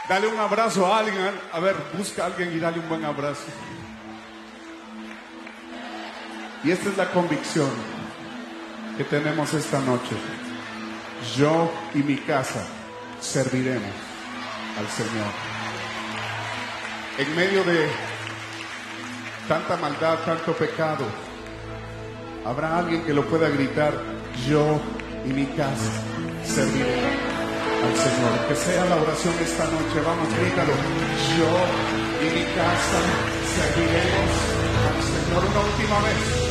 Dale un abrazo a alguien. A ver, busca a alguien y dale un buen abrazo. Y esta es la convicción que tenemos esta noche. Yo y mi casa serviremos al Señor. En medio de tanta maldad, tanto pecado, habrá alguien que lo pueda gritar: yo y mi casa serviremos al Señor. Que sea la oración esta noche. Vamos, grítalo. Yo y mi casa serviremos al Señor. Una última vez.